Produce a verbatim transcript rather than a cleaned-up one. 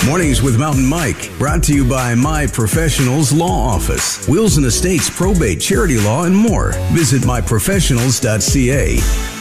Mornings with Mountain Mike, brought to you by My Professionals Law Office, Wills and Estates, probate, charity law, and more. Visit my professionals dot c a.